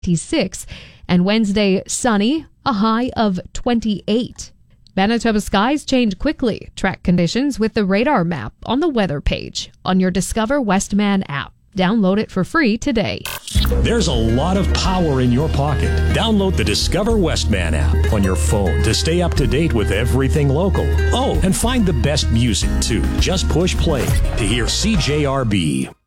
26, and Wednesday, sunny, a high of 28. Manitoba skies change quickly. Track conditions with the radar map on the weather page on your Discover Westman app. Download it for free today. There's a lot of power in your pocket. Download the Discover Westman app on your phone to stay up to date with everything local. Oh, and find the best music, too. Just push play to hear CJRB.